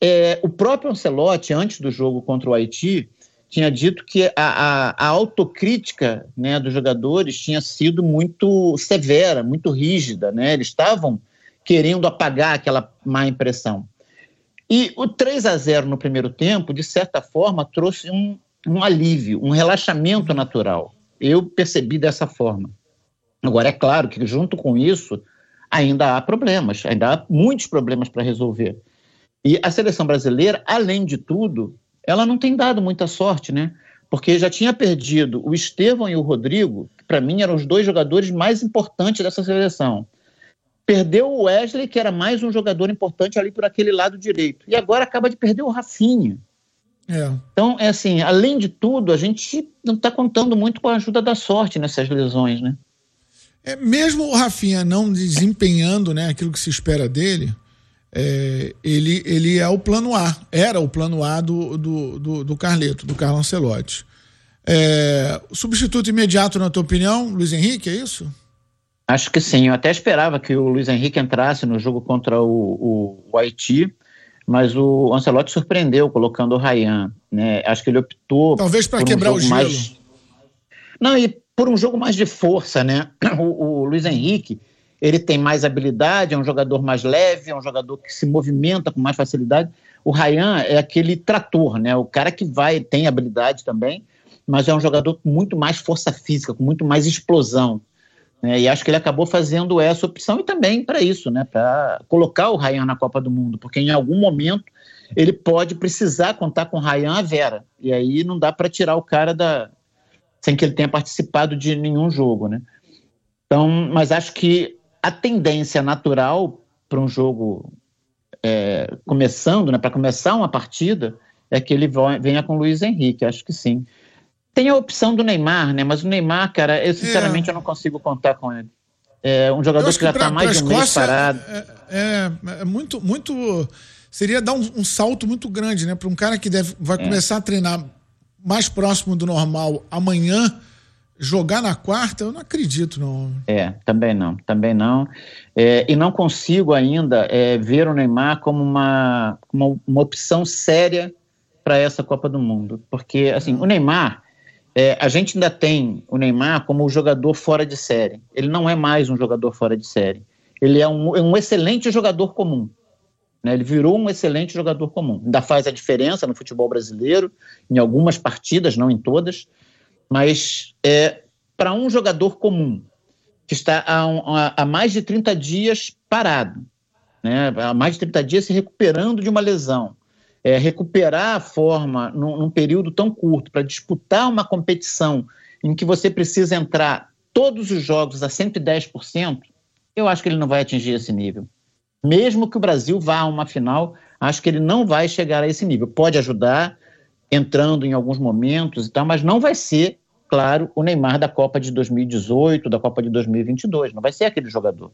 o próprio Ancelotti, antes do jogo contra o Haiti, tinha dito que a autocrítica, né, dos jogadores tinha sido muito severa, muito rígida, né? Eles estavam querendo apagar aquela má impressão. E o 3-0 no primeiro tempo, de certa forma, trouxe um alívio, um relaxamento natural. Eu percebi dessa forma. Agora, é claro que junto com isso, ainda há problemas, ainda há muitos problemas para resolver. E a seleção brasileira, além de tudo, ela não tem dado muita sorte, né? Porque já tinha perdido o Estevão e o Rodrigo, que para mim eram os dois jogadores mais importantes dessa seleção. Perdeu o Wesley, que era mais um jogador importante ali por aquele lado direito. E agora acaba de perder o Rafinha. Então, assim, além de tudo, a gente não está contando muito com a ajuda da sorte nessas lesões, né? Mesmo o Rafinha não desempenhando, né, aquilo que se espera dele, ele é o plano A, era o plano A do Carleto, do Carlo Ancelotti. O substituto imediato, na tua opinião, Luiz Henrique, é isso? Acho que sim, eu até esperava que o Luiz Henrique entrasse no jogo contra o Haiti, mas o Ancelotti surpreendeu colocando o Ryan, né? Acho que ele optou... Talvez para quebrar o gelo. Não, e por um jogo mais de força, né? O Luiz Henrique, ele tem mais habilidade, é um jogador mais leve, é um jogador que se movimenta com mais facilidade. O Ryan é aquele trator, né? O cara que tem habilidade também, mas é um jogador com muito mais força física, com muito mais explosão. E acho que ele acabou fazendo essa opção e também para isso, né? Para colocar o Ryan na Copa do Mundo, porque em algum momento ele pode precisar contar com o Ryan à Vera, e aí não dá para tirar o cara sem que ele tenha participado de nenhum jogo, né? Então, mas acho que a tendência natural para um jogo começando, né? Para começar uma partida, é que ele venha com o Luiz Henrique, acho que sim. Tem a opção do Neymar, né? Mas o Neymar, cara, eu sinceramente eu não consigo contar com ele. É um jogador que já está mais de um mês parado. Muito, muito... Seria dar um salto muito grande, né? Para um cara que vai começar a treinar mais próximo do normal amanhã, jogar na quarta, eu não acredito, não. Também não. E não consigo ainda ver o Neymar como uma opção séria para essa Copa do Mundo. Porque, assim, o Neymar... a gente ainda tem o Neymar como um jogador fora de série. Ele não é mais um jogador fora de série. Ele é um excelente jogador comum, né? Ele virou um excelente jogador comum. Ainda faz a diferença no futebol brasileiro, em algumas partidas, não em todas, mas para um jogador comum, que está há mais de 30 dias parado, né? Há mais de 30 dias se recuperando de uma lesão, recuperar a forma num período tão curto para disputar uma competição em que você precisa entrar todos os jogos a 110%, eu acho que ele não vai atingir esse nível. Mesmo que o Brasil vá a uma final, acho que ele não vai chegar a esse nível. Pode ajudar, entrando em alguns momentos e tal, mas não vai ser, claro, o Neymar da Copa de 2018, da Copa de 2022. Não vai ser aquele jogador.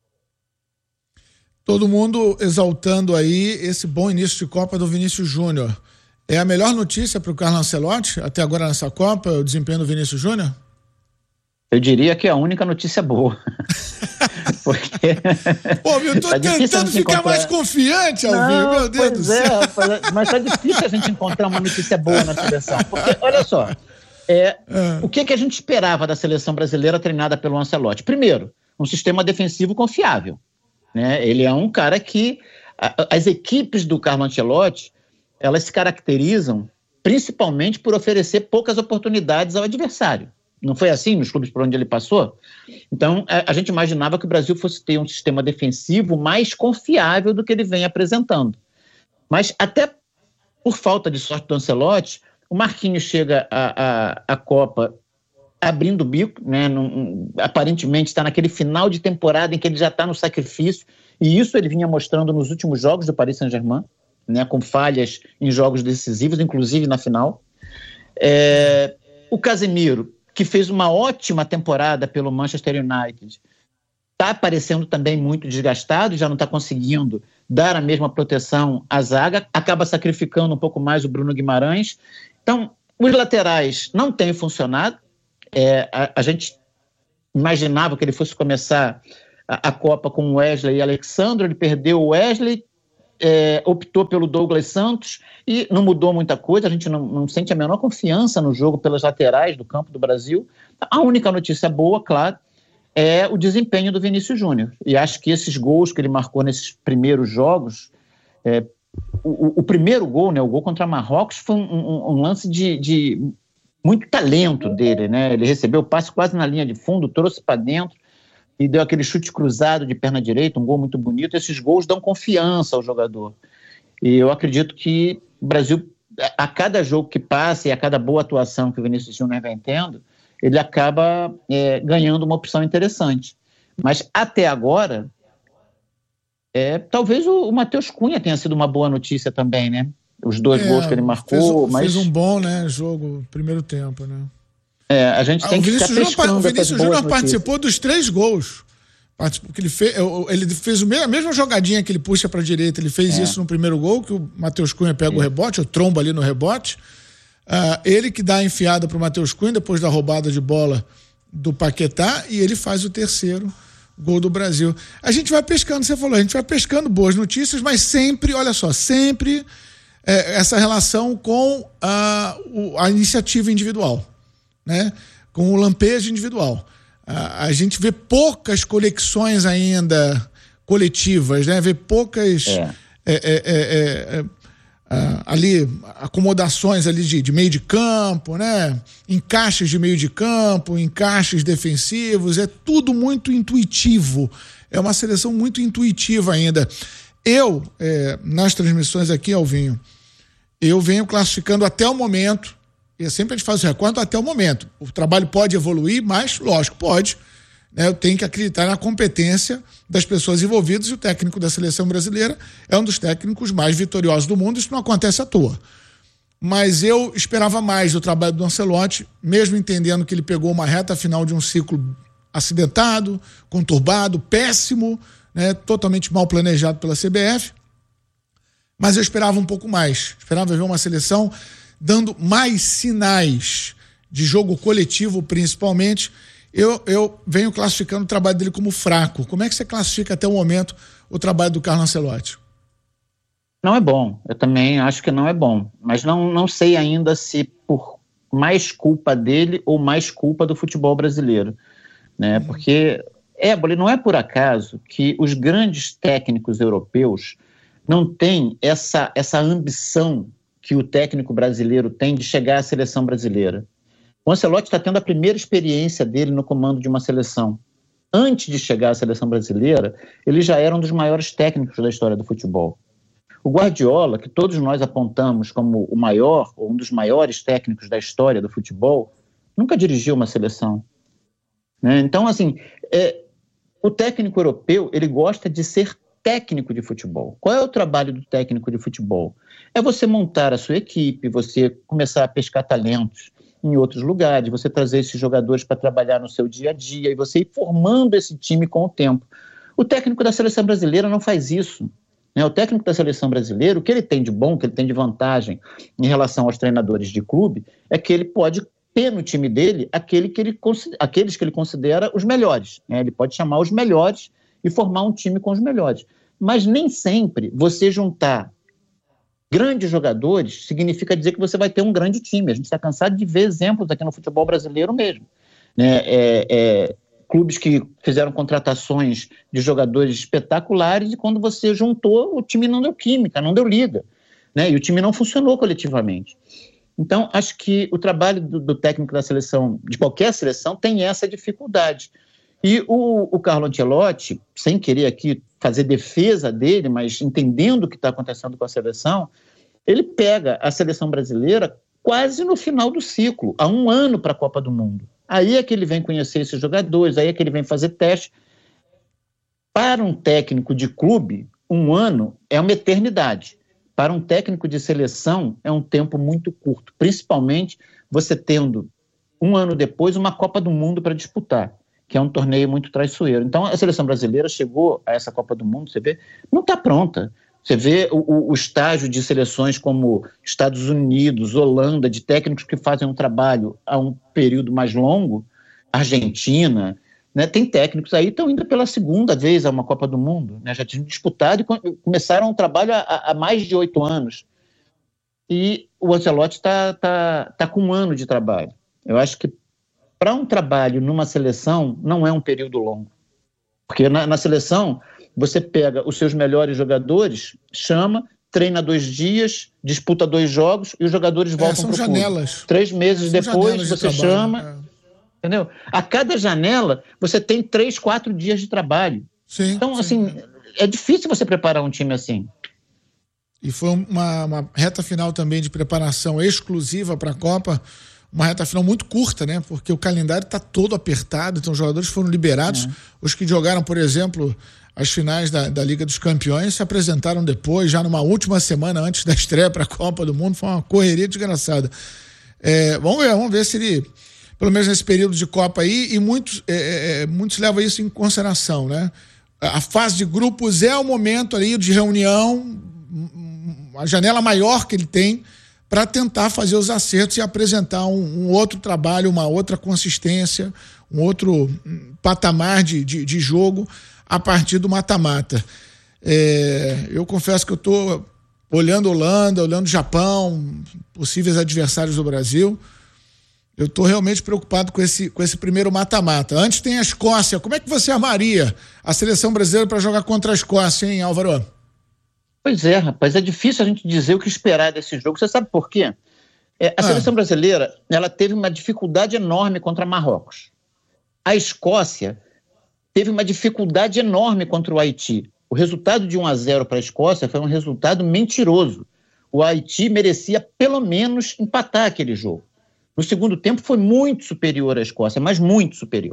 Todo mundo exaltando aí esse bom início de Copa do Vinícius Júnior. É a melhor notícia para o Carlo Ancelotti até agora nessa Copa, o desempenho do Vinícius Júnior? Eu diria que é a única notícia boa. Porque... Pô, eu tô tentando ficar mais confiante, Alvio, meu Deus do céu. Mas tá difícil a gente encontrar uma notícia boa na seleção. Porque, olha só, o que a gente esperava da seleção brasileira treinada pelo Ancelotti? Primeiro, um sistema defensivo confiável, né? Ele é um cara que... As equipes do Carlo Ancelotti, elas se caracterizam principalmente por oferecer poucas oportunidades ao adversário. Não foi assim nos clubes por onde ele passou? Então, a gente imaginava que o Brasil fosse ter um sistema defensivo mais confiável do que ele vem apresentando. Mas até por falta de sorte do Ancelotti, o Marquinhos chega à Copa abrindo o bico, né? Aparentemente está naquele final de temporada em que ele já está no sacrifício, e isso ele vinha mostrando nos últimos jogos do Paris Saint-Germain, né? Com falhas em jogos decisivos, inclusive na final. O Casemiro, que fez uma ótima temporada pelo Manchester United, está aparecendo também muito desgastado, já não está conseguindo dar a mesma proteção à zaga, acaba sacrificando um pouco mais o Bruno Guimarães. Então, os laterais não têm funcionado. A gente imaginava que ele fosse começar a Copa com o Wesley e Alexandre, ele perdeu o Wesley, optou pelo Douglas Santos e não mudou muita coisa, a gente não sente a menor confiança no jogo pelas laterais do campo do Brasil. A única notícia boa, claro, é o desempenho do Vinícius Júnior. E acho que esses gols que ele marcou nesses primeiros jogos, o primeiro gol, né, o gol contra Marrocos, foi um lance de muito talento dele, né? Ele recebeu o passe quase na linha de fundo, trouxe para dentro e deu aquele chute cruzado de perna direita, um gol muito bonito. Esses gols dão confiança ao jogador. E eu acredito que o Brasil, a cada jogo que passa e a cada boa atuação que o Vinícius Júnior vem tendo, ele acaba ganhando uma opção interessante. Mas até agora, talvez o Matheus Cunha tenha sido uma boa notícia também, né? Os 2 gols que ele marcou. Fez um bom, né, jogo, primeiro tempo, né? A gente tem que ficar pescando. O Vinícius Júnior participou dos 3 gols. Porque ele fez a mesma jogadinha que ele puxa para a direita. Ele fez isso no primeiro gol, que o Matheus Cunha pega o rebote, o tromba ali no rebote. Ele que dá a enfiada para o Matheus Cunha depois da roubada de bola do Paquetá, e ele faz o 3º gol do Brasil. A gente vai pescando, você falou, a gente vai pescando boas notícias, mas sempre, olha só, sempre essa relação com a iniciativa individual, né? Com o lampejo individual. A gente vê poucas conexões ainda coletivas, né? Vê poucas ali acomodações ali de meio de campo, né? Encaixes de meio de campo, encaixes defensivos, é tudo muito intuitivo. É uma seleção muito intuitiva ainda. Eu, nas transmissões aqui, Alvinho, eu venho classificando até o momento, e sempre a gente faz o recorte até o momento. O trabalho pode evoluir, mas, lógico, pode. Né? Eu tenho que acreditar na competência das pessoas envolvidas, e o técnico da seleção brasileira é um dos técnicos mais vitoriosos do mundo. Isso não acontece à toa. Mas eu esperava mais do trabalho do Ancelotti, mesmo entendendo que ele pegou uma reta final de um ciclo acidentado, conturbado, péssimo, né? Totalmente mal planejado pela CBF. Mas eu esperava um pouco mais. Esperava ver uma seleção dando mais sinais de jogo coletivo, principalmente. Eu venho classificando o trabalho dele como fraco. Como é que você classifica até o momento o trabalho do Carlo Ancelotti? Não é bom. Eu também acho que não é bom. Mas não sei ainda se por mais culpa dele ou mais culpa do futebol brasileiro, né? Porque, não é por acaso que os grandes técnicos europeus não têm essa ambição que o técnico brasileiro tem de chegar à seleção brasileira. O Ancelotti está tendo a primeira experiência dele no comando de uma seleção. Antes de chegar à seleção brasileira, ele já era um dos maiores técnicos da história do futebol. O Guardiola, que todos nós apontamos como o maior, ou um dos maiores técnicos da história do futebol, nunca dirigiu uma seleção. Né? Então, assim, o técnico europeu, ele gosta de ser técnico de futebol. Qual é o trabalho do técnico de futebol? É você montar a sua equipe, você começar a pescar talentos em outros lugares, você trazer esses jogadores para trabalhar no seu dia a dia e você ir formando esse time com o tempo. O técnico da seleção brasileira não faz isso. Né? O técnico da seleção brasileira, o que ele tem de bom, o que ele tem de vantagem em relação aos treinadores de clube, é que ele pode ter no time dele aqueles que ele considera os melhores. Né? Ele pode chamar os melhores e formar um time com os melhores. Mas nem sempre você juntar grandes jogadores significa dizer que você vai ter um grande time. A gente está cansado de ver exemplos aqui no futebol brasileiro mesmo. Né? Clubes que fizeram contratações de jogadores espetaculares e quando você juntou, o time não deu química, não deu liga. Né? E o time não funcionou coletivamente. Então, acho que o trabalho do técnico da seleção, de qualquer seleção, tem essa dificuldade. E o Carlo Ancelotti, sem querer aqui fazer defesa dele, mas entendendo o que está acontecendo com a seleção, ele pega a seleção brasileira quase no final do ciclo, há 1 ano para a Copa do Mundo. Aí é que ele vem conhecer esses jogadores, aí é que ele vem fazer teste. Para um técnico de clube, 1 ano é uma eternidade. Para um técnico de seleção, é um tempo muito curto, principalmente você tendo 1 ano depois uma Copa do Mundo para disputar, que é um torneio muito traiçoeiro. Então, a seleção brasileira chegou a essa Copa do Mundo, você vê, não está pronta. Você vê o estágio de seleções como Estados Unidos, Holanda, de técnicos que fazem um trabalho a um período mais longo, Argentina, né? Tem técnicos aí que estão indo pela segunda vez a uma Copa do Mundo, né? Já tinham disputado e começaram um trabalho há mais de 8 anos. E o Ancelotti está com 1 ano de trabalho. Eu acho que para um trabalho numa seleção não é um período longo. Porque na seleção você pega os seus melhores jogadores, chama, treina 2 dias, disputa 2 jogos e os jogadores voltam para o clube. São janelas. 3 meses depois você chama, entendeu? A cada janela você tem 3, 4 dias de trabalho. Sim, então, sim. assim, é difícil você preparar um time assim. E foi uma reta final também de preparação exclusiva para a Copa, uma reta final muito curta, né? Porque o calendário está todo apertado, então os jogadores foram liberados. Os que jogaram, por exemplo, as finais da Liga dos Campeões se apresentaram depois, já numa última semana antes da estreia para a Copa do Mundo. Foi uma correria desgraçada. Vamos ver se ele, pelo menos nesse período de Copa aí, e muitos levam isso em consideração, né? A fase de grupos é o momento ali de reunião, a janela maior que ele tem para tentar fazer os acertos e apresentar um outro trabalho, uma outra consistência, um outro patamar de jogo a partir do mata-mata. Eu confesso que eu estou olhando Holanda, olhando Japão, possíveis adversários do Brasil. Eu estou realmente preocupado com esse primeiro mata-mata. Antes tem a Escócia. Como é que você armaria a seleção brasileira para jogar contra a Escócia, hein, Álvaro? Pois é, rapaz, é difícil a gente dizer o que esperar desse jogo. Você sabe por quê? A seleção brasileira, ela teve uma dificuldade enorme contra Marrocos. A Escócia teve uma dificuldade enorme contra o Haiti. O resultado de 1-0 para a Escócia foi um resultado mentiroso. O Haiti merecia pelo menos empatar aquele jogo. No segundo tempo foi muito superior à Escócia, mas muito superior.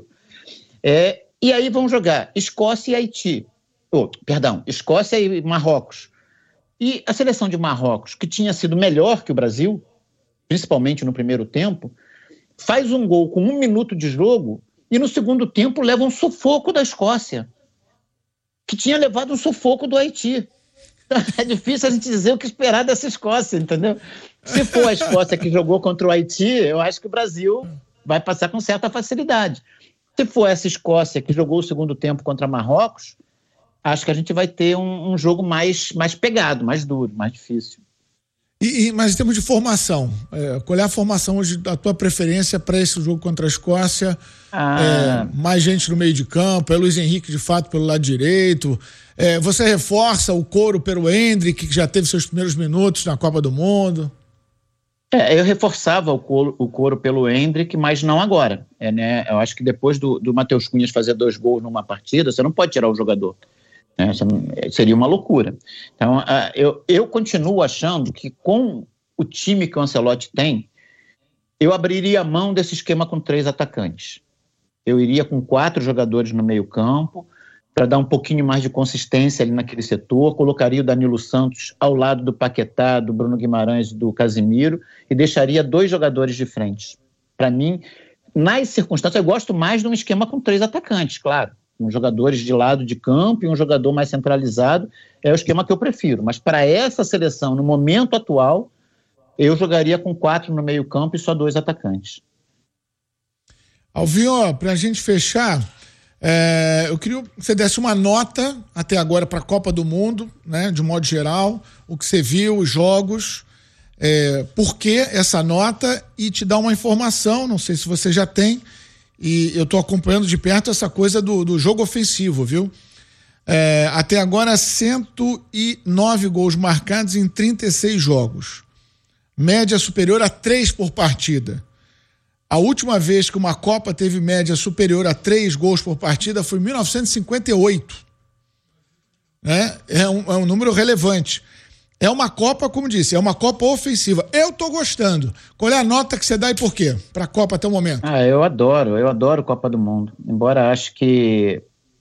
E aí vão jogar Escócia e Haiti. Escócia e Marrocos. E a seleção de Marrocos, que tinha sido melhor que o Brasil, principalmente no primeiro tempo, faz um gol com 1 minuto de jogo e no segundo tempo leva um sufoco da Escócia, que tinha levado um sufoco do Haiti. É difícil a gente dizer o que esperar dessa Escócia, entendeu? Se for a Escócia que jogou contra o Haiti, eu acho que o Brasil vai passar com certa facilidade. Se for essa Escócia que jogou o segundo tempo contra Marrocos, acho que a gente vai ter um jogo mais pegado, mais duro, mais difícil. Mas em termos de formação, qual é a formação hoje, a tua preferência para esse jogo contra a Escócia? Mais gente no meio de campo, Luiz Henrique de fato pelo lado direito, você reforça o couro pelo Endrick, que já teve seus primeiros minutos na Copa do Mundo? Eu reforçava o couro pelo Endrick, mas não agora. Eu acho que depois do Matheus Cunha fazer 2 gols numa partida, você não pode tirar o jogador. Seria uma loucura. Então, eu continuo achando que com o time que o Ancelotti tem, eu abriria a mão desse esquema com 3 atacantes. Eu iria com 4 jogadores no meio campo, para dar um pouquinho mais de consistência ali naquele setor, colocaria o Danilo Santos ao lado do Paquetá, do Bruno Guimarães e do Casimiro, e deixaria 2 jogadores de frente. Para mim, nas circunstâncias, eu gosto mais de um esquema com 3 atacantes, claro. Com jogadores de lado de campo e um jogador mais centralizado, é o esquema que eu prefiro. Mas para essa seleção, no momento atual, eu jogaria com 4 no meio campo e só 2 atacantes. Alvinho, para a gente fechar, eu queria que você desse uma nota até agora para a Copa do Mundo, né, de modo geral, o que você viu, os jogos, por que essa nota, e te dar uma informação, não sei se você já tem, e eu estou acompanhando de perto essa coisa do jogo ofensivo, viu? Até agora 109 gols marcados em 36 jogos, média superior a 3 por partida. A última vez que uma Copa teve média superior a 3 gols por partida foi em 1958. É um número relevante. É uma Copa, como disse, é uma Copa ofensiva. Eu tô gostando. Qual é a nota que você dá e por quê? Para a Copa até o momento. Eu adoro Copa do Mundo. Embora acho que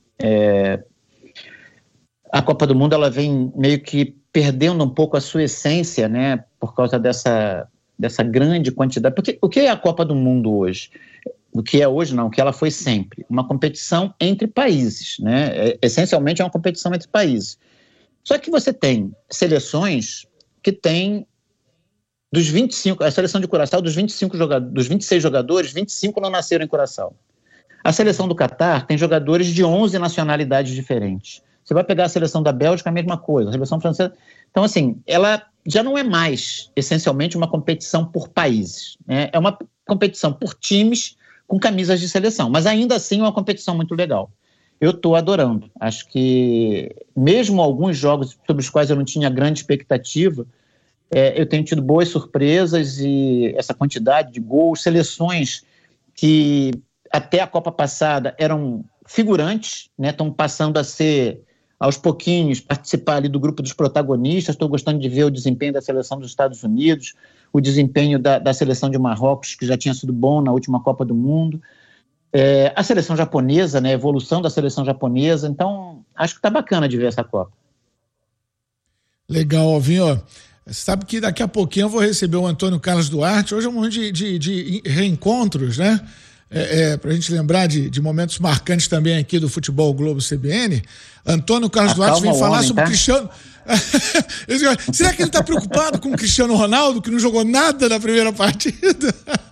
a Copa do Mundo ela vem meio que perdendo um pouco a sua essência, né? Por causa dessa grande quantidade. Porque o que é a Copa do Mundo hoje? O que é hoje não, o que ela foi sempre. Uma competição entre países, né? Essencialmente é uma competição entre países. Só que você tem seleções que têm dos 25, a seleção de Curaçao, dos 26 jogadores, 25 não nasceram em Curaçao. A seleção do Catar tem jogadores de 11 nacionalidades diferentes. Você vai pegar a seleção da Bélgica, a mesma coisa, a seleção francesa. Então, assim, ela já não é mais, essencialmente, uma competição por países, né? É uma competição por times com camisas de seleção, mas ainda assim é uma competição muito legal. Eu estou adorando. Acho que, mesmo alguns jogos sobre os quais eu não tinha grande expectativa, eu tenho tido boas surpresas e essa quantidade de gols, seleções que até a Copa passada eram figurantes, né? Estão passando a ser, aos pouquinhos, participar ali do grupo dos protagonistas. Estou gostando de ver o desempenho da seleção dos Estados Unidos, o desempenho da seleção de Marrocos, que já tinha sido bom na última Copa do Mundo. A seleção japonesa, né? A evolução da seleção japonesa. Então, acho que está bacana de ver essa Copa. Legal, Alvinho. Sabe que daqui a pouquinho eu vou receber o Antônio Carlos Duarte. Hoje é um momento de reencontros, né? Para a gente lembrar de momentos marcantes também aqui do Futebol Globo CBN. Antônio Carlos Duarte vem falar sobre o Cristiano. Será que ele está preocupado com o Cristiano Ronaldo, que não jogou nada na primeira partida?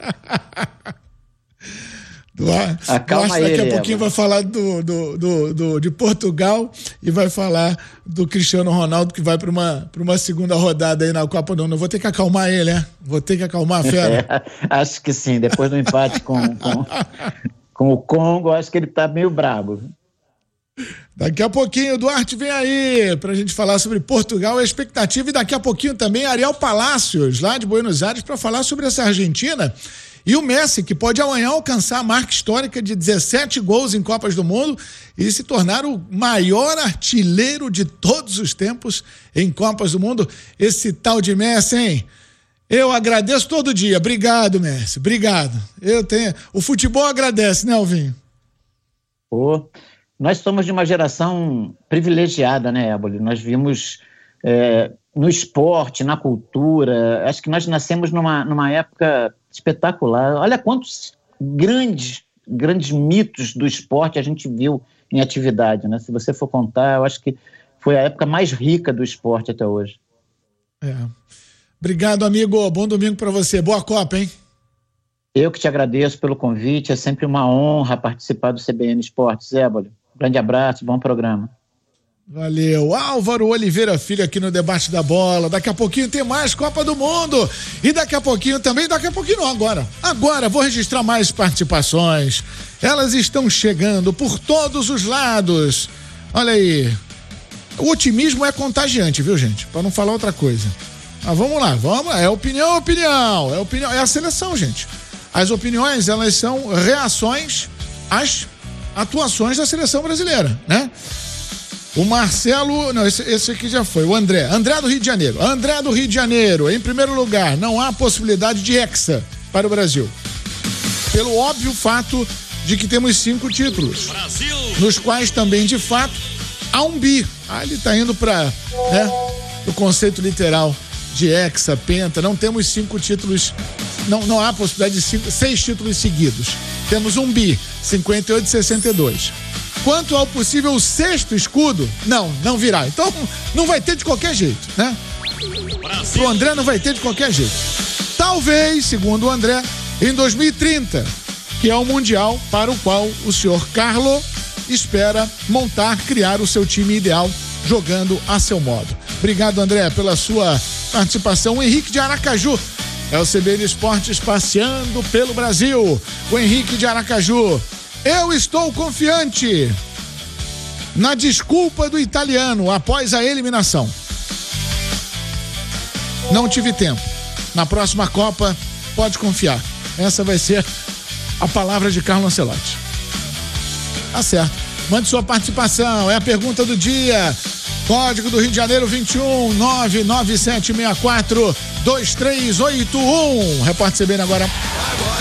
Duarte daqui a pouquinho vai falar de Portugal e vai falar do Cristiano Ronaldo, que vai para uma segunda rodada aí na Copa do Mundo. Eu vou ter que acalmar ele, né? Vou ter que acalmar a fera. Acho que sim, depois do empate com o Congo, acho que ele tá meio brabo. Daqui a pouquinho o Duarte vem aí pra gente falar sobre Portugal, a expectativa, e daqui a pouquinho também Ariel Palacios, lá de Buenos Aires, para falar sobre essa Argentina. E o Messi, que pode amanhã alcançar a marca histórica de 17 gols em Copas do Mundo e se tornar o maior artilheiro de todos os tempos em Copas do Mundo. Esse tal de Messi, hein? Eu agradeço todo dia. Obrigado, Messi. Obrigado. O futebol agradece, né, Alvinho? Nós somos de uma geração privilegiada, né, Éboli? Nós vimos no esporte, na cultura. Acho que nós nascemos numa época espetacular. Olha quantos grandes mitos do esporte a gente viu em atividade, né? Se você for contar, eu acho que foi a época mais rica do esporte até hoje. Obrigado, amigo. Bom domingo para você. Boa Copa, hein? Eu que te agradeço pelo convite. É sempre uma honra participar do CBN Esportes, Éboli. Grande abraço, bom programa. Valeu. Álvaro Oliveira Filho aqui no Debate da Bola. Daqui a pouquinho tem mais Copa do Mundo. E daqui a pouquinho também, agora vou registrar mais participações. Elas estão chegando por todos os lados. Olha aí. O otimismo é contagiante, viu, gente? Para não falar outra coisa. Mas vamos lá. É opinião. É a seleção, gente. As opiniões, elas são reações às atuações da seleção brasileira, né? O Marcelo, não, esse aqui já foi, o André do Rio de Janeiro, em primeiro lugar, não há possibilidade de hexa para o Brasil, pelo óbvio fato de que temos 5 títulos, Brasil, nos quais também, de fato, há um bi. Ele está indo para, né, o conceito literal de hexa, penta. Não temos 5 títulos, não há possibilidade de 6 títulos seguidos, temos um bi, 58 e 62. Quanto ao possível 6º escudo, não virá. Então, não vai ter de qualquer jeito, né? Pro André não vai ter de qualquer jeito. Talvez, segundo o André, em 2030, que é o Mundial para o qual o senhor Carlo espera criar o seu time ideal, jogando a seu modo. Obrigado, André, pela sua participação. O Henrique de Aracaju. É o CBN Esportes passeando pelo Brasil. O Henrique de Aracaju. Eu estou confiante na desculpa do italiano após a eliminação. Não tive tempo. Na próxima Copa, pode confiar. Essa vai ser a palavra de Carlo Ancelotti. Tá certo. Mande sua participação. É a pergunta do dia. Código do Rio de Janeiro 21 99764 2381. Repórter CBN agora.